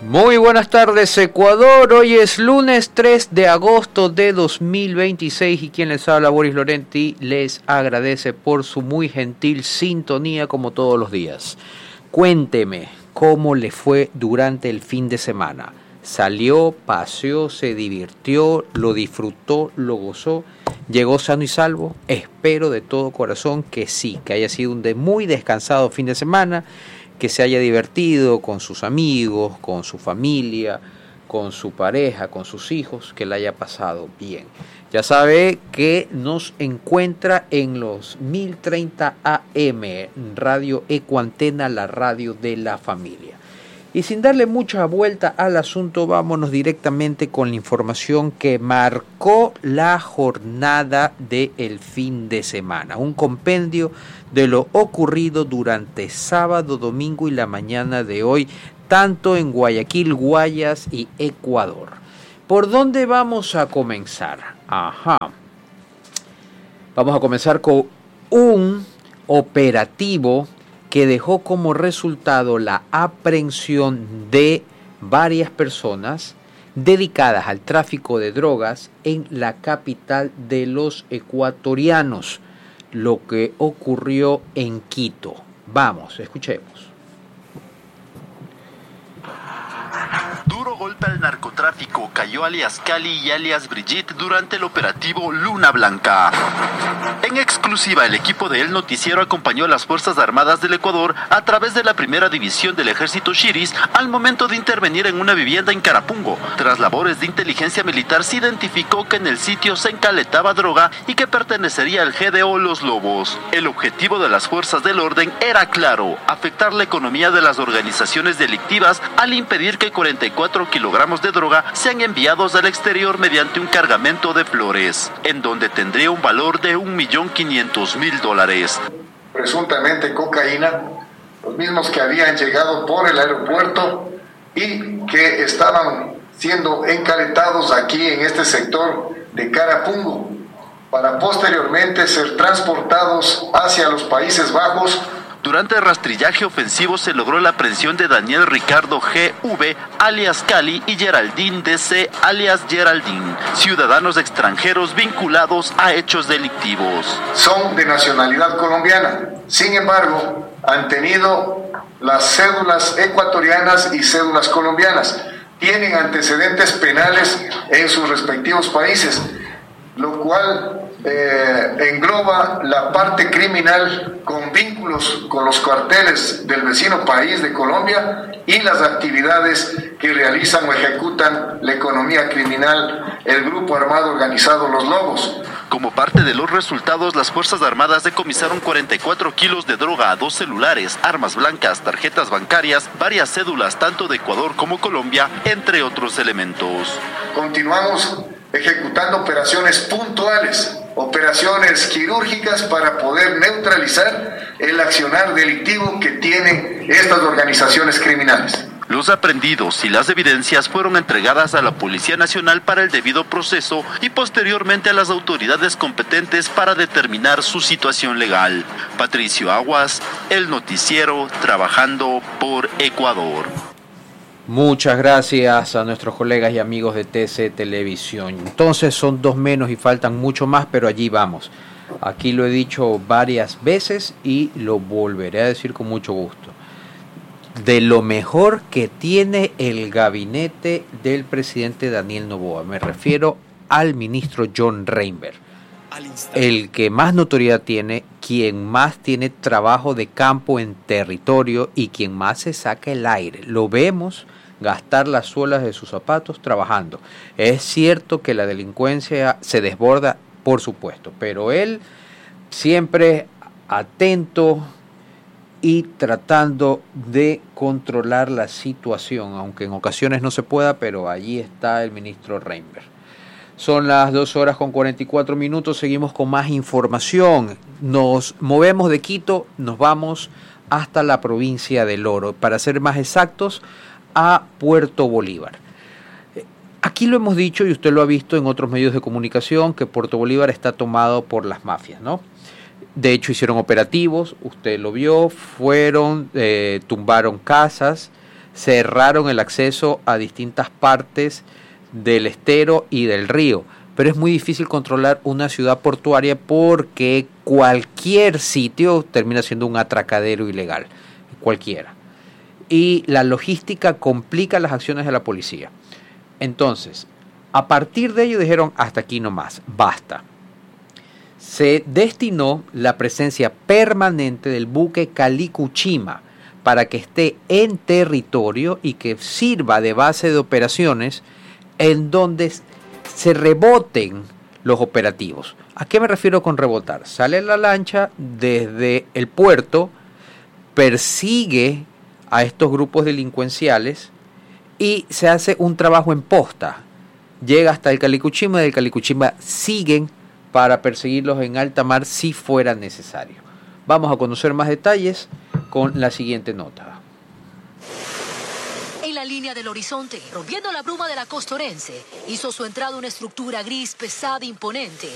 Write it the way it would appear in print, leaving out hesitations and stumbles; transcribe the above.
Muy buenas tardes, Ecuador. Hoy es lunes 3 de agosto de 2026 y quien les habla, Boris Lorenti, les agradece por su muy gentil sintonía como todos los días. Cuénteme cómo le fue durante el fin de semana. ¿Salió, paseó, se divirtió, lo disfrutó, lo gozó? ¿Llegó sano y salvo? Espero de todo corazón que sí, que haya sido un muy descansado fin de semana, que se haya divertido con sus amigos, con su familia, con su pareja, con sus hijos, que la haya pasado bien. Ya sabe que nos encuentra en los 1030 AM, Radio Ecuantena, la radio de la familia. Y sin darle mucha vuelta al asunto, vámonos directamente con la información que marcó la jornada del fin de semana. Un compendio de lo ocurrido durante sábado, domingo y la mañana de hoy, tanto en Guayaquil, Guayas y Ecuador. ¿Por dónde vamos a comenzar? Vamos a comenzar con un operativo que dejó como resultado la aprehensión de varias personas dedicadas al tráfico de drogas en la capital de los ecuatorianos, lo que ocurrió en Quito. Vamos, escuchemos. Duro golpe al narcotráfico cayó alias Cali y alias Brigitte durante el operativo Luna Blanca. En exclusiva, el equipo de El Noticiero acompañó a las Fuerzas Armadas del Ecuador a través de la primera división del Ejército Shiris al momento de intervenir en una vivienda en Carapungo. Tras labores de inteligencia militar, se identificó que en el sitio se encaletaba droga y que pertenecería al GDO Los Lobos. El objetivo de las fuerzas del orden era claro: afectar la economía de las organizaciones delictivas al impedir que 44 kilogramos de droga sean enviados al exterior mediante un cargamento de flores, en donde tendría un valor de $1.500.000. Presuntamente cocaína, los mismos que habían llegado por el aeropuerto y que estaban siendo encaletados aquí en este sector de Carapungo, para posteriormente ser transportados hacia los Países Bajos. Durante el rastrillaje ofensivo se logró la aprehensión de Daniel Ricardo G.V., alias Cali, y Geraldine D.C., alias Geraldine, ciudadanos extranjeros vinculados a hechos delictivos. Son de nacionalidad colombiana, sin embargo, han tenido las cédulas ecuatorianas y cédulas colombianas. Tienen antecedentes penales en sus respectivos países, lo cual engloba la parte criminal con vínculos con los cuarteles del vecino país de Colombia y las actividades que realizan o ejecutan la economía criminal, el grupo armado organizado Los Lobos. Como parte de los resultados, las Fuerzas Armadas decomisaron 44 kilos de droga, 2 celulares, armas blancas, tarjetas bancarias, varias cédulas tanto de Ecuador como Colombia, entre otros elementos. Continuamos ejecutando operaciones puntuales, operaciones quirúrgicas para poder neutralizar el accionar delictivo que tienen estas organizaciones criminales. Los aprehendidos y las evidencias fueron entregadas a la Policía Nacional para el debido proceso y posteriormente a las autoridades competentes para determinar su situación legal. Patricio Aguas, El Noticiero, trabajando por Ecuador. Muchas gracias a nuestros colegas y amigos de TC Televisión. Entonces son 2 menos y faltan mucho más, pero allí vamos. Aquí lo he dicho varias veces y lo volveré a decir con mucho gusto. De lo mejor que tiene el gabinete del presidente Daniel Noboa, me refiero al ministro John Reinberg, el que más notoriedad tiene, quien más tiene trabajo de campo en territorio y quien más se saca el aire. Lo vemos gastar las suelas de sus zapatos trabajando. Es cierto que la delincuencia se desborda, por supuesto, pero él siempre atento y tratando de controlar la situación, aunque en ocasiones no se pueda, pero allí está el ministro Reinberg. Son las 2:44, seguimos con más información. Nos movemos de Quito, nos vamos hasta la provincia del Oro, para ser más exactos, a Puerto Bolívar. Aquí lo hemos dicho y usted lo ha visto en otros medios de comunicación, que Puerto Bolívar está tomado por las mafias, ¿no? De hecho hicieron operativos, usted lo vio, fueron, tumbaron casas, cerraron el acceso a distintas partes del estero y del río. Pero es muy difícil controlar una ciudad portuaria porque cualquier sitio termina siendo un atracadero ilegal, cualquiera. Y la logística complica las acciones de la policía. Entonces, a partir de ello dijeron, hasta aquí nomás, basta. Se destinó la presencia permanente del buque Calicuchima para que esté en territorio y que sirva de base de operaciones en donde se reboten los operativos. ¿A qué me refiero con rebotar? Sale la lancha desde el puerto, persigue a estos grupos delincuenciales y se hace un trabajo en posta. Llega hasta el Calicuchima y del Calicuchima siguen para perseguirlos en alta mar si fuera necesario. Vamos a conocer más detalles con la siguiente nota. En la línea del horizonte, rompiendo la bruma de la costa orense, hizo su entrada una estructura gris, pesada e imponente,